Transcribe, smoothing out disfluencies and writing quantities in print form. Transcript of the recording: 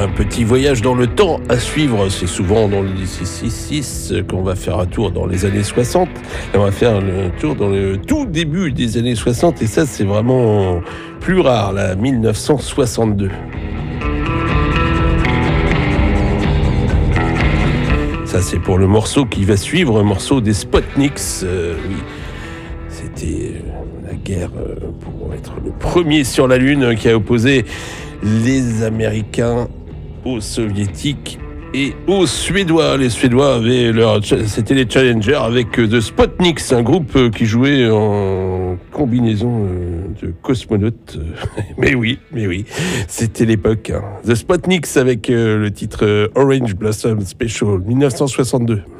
Un petit voyage dans le temps à suivre, c'est souvent dans le 666 qu'on va faire un tour dans les années 60. Et on va faire le tour dans le tout début des années 60 et ça c'est vraiment plus rare, là, 1962. Ça c'est pour le morceau qui va suivre, un morceau des Sputniks. Oui, c'était la guerre pour être le premier sur la Lune qui a opposé les Américains aux Soviétiques et aux Suédois. Les Suédois avaient c'était les Challengers avec The Sputniks, un groupe qui jouait en combinaison de cosmonautes. Mais oui, c'était l'époque. Hein. The Sputniks avec le titre Orange Blossom Special 1962.